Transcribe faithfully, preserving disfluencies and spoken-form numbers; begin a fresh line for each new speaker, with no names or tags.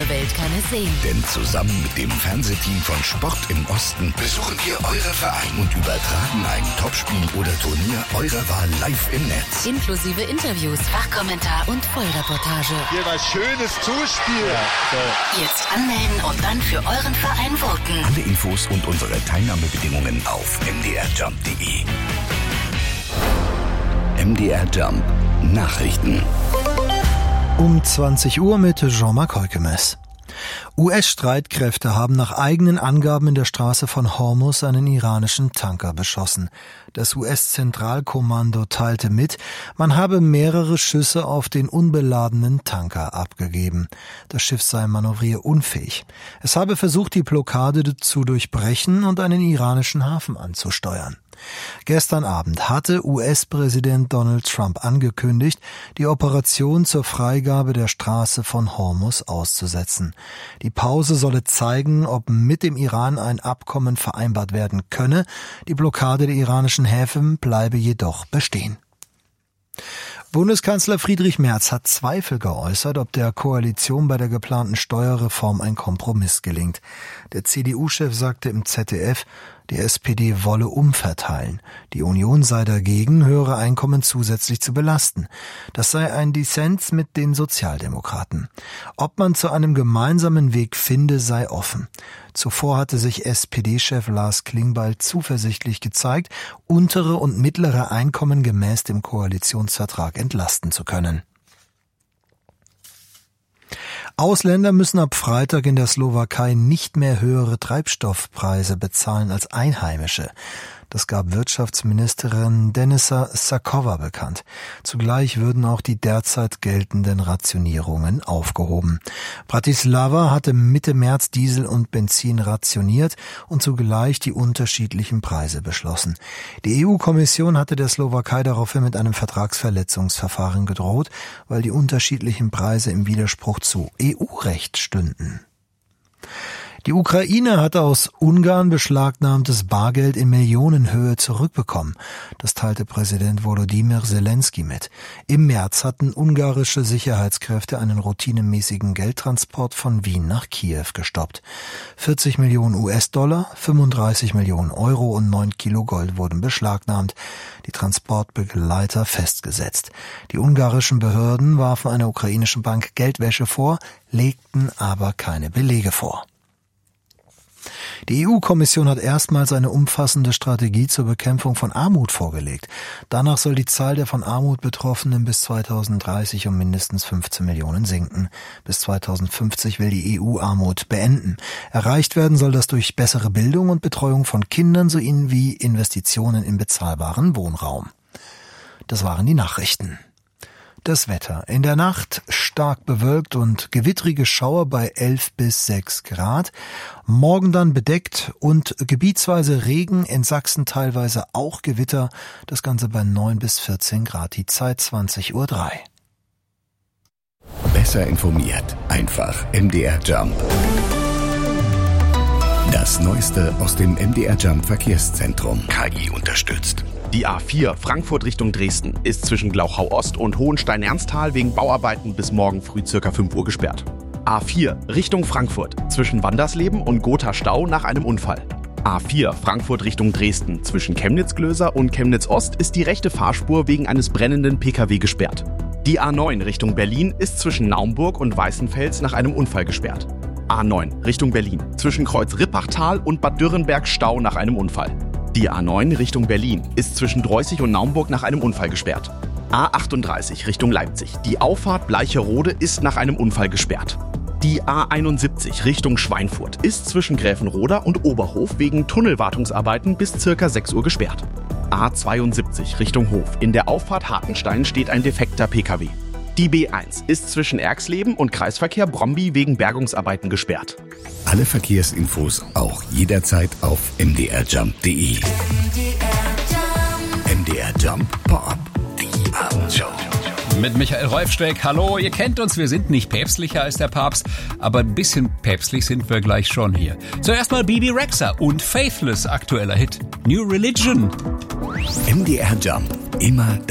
ganze Welt kann es sehen.
Denn zusammen mit dem Fernsehteam von Sport im Osten besuchen wir eure Vereine und übertragen ein Topspiel oder Turnier eurer Wahl live im Netz.
Inklusive Interviews, Fachkommentar und Vollreportage.
Hier was Schönes Zuspiel. Ja,
so. Jetzt anmelden und dann für euren Verein voten.
Alle Infos und unsere Teilnahmebedingungen auf m d r jump punkt d e. M D R Jump Nachrichten.
Um zwanzig Uhr mit Jean-Marc Heukemes. U S-Streitkräfte haben nach eigenen Angaben in der Straße von Hormuz einen iranischen Tanker beschossen. Das U S-Zentralkommando teilte mit, man habe mehrere Schüsse auf den unbeladenen Tanker abgegeben. Das Schiff sei manövrierunfähig. Es habe versucht, die Blockade zu durchbrechen und einen iranischen Hafen anzusteuern. Gestern Abend hatte U S-Präsident Donald Trump angekündigt, die Operation zur Freigabe der Straße von Hormuz auszusetzen. Die Pause solle zeigen, ob mit dem Iran ein Abkommen vereinbart werden könne. Die Blockade der iranischen Häfen bleibe jedoch bestehen. Bundeskanzler Friedrich Merz hat Zweifel geäußert, ob der Koalition bei der geplanten Steuerreform ein Kompromiss gelingt. Der C D U-Chef sagte im Z D F, die S P D wolle umverteilen. Die Union sei dagegen, höhere Einkommen zusätzlich zu belasten. Das sei ein Dissens mit den Sozialdemokraten. Ob man zu einem gemeinsamen Weg finde, sei offen. Zuvor hatte sich S P D-Chef Lars Klingbeil zuversichtlich gezeigt, untere und mittlere Einkommen gemäß dem Koalitionsvertrag entlasten zu können. Ausländer müssen ab Freitag in der Slowakei nicht mehr höhere Treibstoffpreise bezahlen als Einheimische. Das gab Wirtschaftsministerin Denisa Sakova bekannt. Zugleich würden auch die derzeit geltenden Rationierungen aufgehoben. Bratislava hatte Mitte März Diesel und Benzin rationiert und zugleich die unterschiedlichen Preise beschlossen. Die E U-Kommission hatte der Slowakei daraufhin mit einem Vertragsverletzungsverfahren gedroht, weil die unterschiedlichen Preise im Widerspruch zu E U-Recht stünden. Die Ukraine hatte aus Ungarn beschlagnahmtes Bargeld in Millionenhöhe zurückbekommen. Das teilte Präsident Volodymyr Zelensky mit. Im März hatten ungarische Sicherheitskräfte einen routinemäßigen Geldtransport von Wien nach Kiew gestoppt. vierzig Millionen U S-Dollar, fünfunddreißig Millionen Euro und neun Kilo Gold wurden beschlagnahmt. Die Transportbegleiter festgesetzt. Die ungarischen Behörden warfen einer ukrainischen Bank Geldwäsche vor, legten aber keine Belege vor. Die E U-Kommission hat erstmals eine umfassende Strategie zur Bekämpfung von Armut vorgelegt. Danach soll die Zahl der von Armut Betroffenen bis zweitausenddreißig um mindestens fünfzehn Millionen sinken. Bis zweitausendfünfzig will die E U Armut beenden. Erreicht werden soll das durch bessere Bildung und Betreuung von Kindern sowie Investitionen in bezahlbaren Wohnraum. Das waren die Nachrichten. Das Wetter. In der Nacht stark bewölkt und gewittrige Schauer bei elf bis sechs Grad. Morgen dann bedeckt und gebietsweise Regen, in Sachsen teilweise auch Gewitter. Das Ganze bei neun bis vierzehn Grad. Die Zeit zwanzig Uhr drei.
Besser informiert. Einfach M D R Jump. Das Neueste aus dem M D R Jump Verkehrszentrum. K I unterstützt.
Die A vier Frankfurt Richtung Dresden ist zwischen Glauchau Ost und Hohenstein-Ernsthal wegen Bauarbeiten bis morgen früh ca. fünf Uhr gesperrt. A vier Richtung Frankfurt zwischen Wandersleben und Gotha-Stau nach einem Unfall. A vier Frankfurt Richtung Dresden zwischen Chemnitz-Glöser und Chemnitz-Ost ist die rechte Fahrspur wegen eines brennenden P K W gesperrt. Die A neun Richtung Berlin ist zwischen Naumburg und Weißenfels nach einem Unfall gesperrt. A neun Richtung Berlin zwischen Kreuz-Rippachtal und Bad Dürrenberg Stau nach einem Unfall. Die A neun Richtung Berlin ist zwischen Dreußig und Naumburg nach einem Unfall gesperrt. A achtunddreißig Richtung Leipzig. Die Auffahrt Bleicherode ist nach einem Unfall gesperrt. Die A einundsiebzig Richtung Schweinfurt ist zwischen Gräfenroda und Oberhof wegen Tunnelwartungsarbeiten bis ca. sechs Uhr gesperrt. A zweiundsiebzig Richtung Hof. In der Auffahrt Hartenstein steht ein defekter P K W. Die B eins ist zwischen Erxleben und Kreisverkehr Bromby wegen Bergungsarbeiten gesperrt.
Alle Verkehrsinfos auch jederzeit auf m d r jump punkt d e. M D R Jump Pop, die Abendshow.
Mit Michael Rolfsteck. Hallo, ihr kennt uns, wir sind nicht päpstlicher als der Papst, aber ein bisschen päpstlich sind wir gleich schon hier. Zuerst mal Bibi Rexha und Faithless, aktueller Hit. New Religion.
M D R Jump, immer